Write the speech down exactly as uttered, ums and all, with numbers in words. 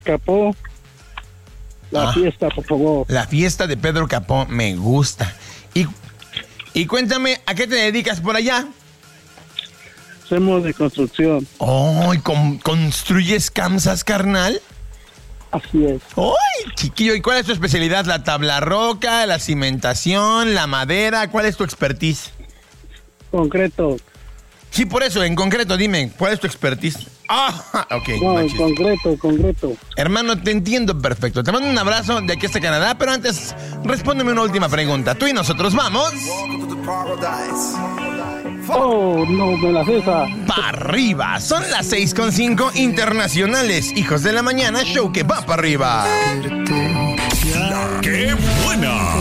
Capó. La Ah. fiesta, por favor. La fiesta de Pedro Capó, me gusta. Y, y cuéntame, ¿a qué te dedicas por allá? Hacemos de construcción. Oh, ¿y con- construyes camsas, carnal? Así es. ¡Ay, chiquillo! ¿Y cuál es tu especialidad? ¿La tabla roca, la cimentación, la madera? ¿Cuál es tu expertise? Concreto. Sí, por eso, en concreto, dime, ¿cuál es tu expertise? Ah, ok. No, machista. concreto, concreto. Hermano, te entiendo perfecto. Te mando un abrazo de aquí hasta Canadá, pero antes, respóndeme una última pregunta. Tú y nosotros vamos... Oh, no me la cesa. ¡Pa' arriba! Son las seis con cinco internacionales. Hijos de la mañana, show que va para arriba. ¡Qué buena!